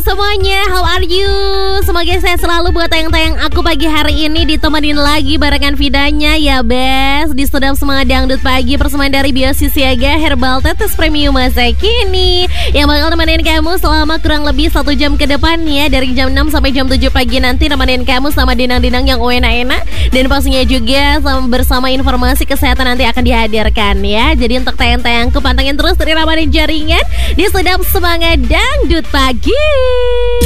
semuanya, how are you? Semoga sehat selalu buat tayang-tayang aku pagi hari ini. Ditemenin lagi barengan Vidanya ya bes. Di Sedap Semangat Dangdut Pagi, persembahan dari Biosi Siaga Herbal Tetes Premium masa kini, yang bakal nemenin kamu selama kurang lebih 1 jam ke depan ya. Dari jam 6 sampai jam 7 pagi nanti nemenin kamu sama dinang-dinang yang enak-enak. Dan pastinya juga bersama informasi kesehatan nanti akan dihadirkan ya. Jadi untuk tayang-tayangku pantengin terus dari ramalan jaringan di Sedap Semangat Dangdut Pagi.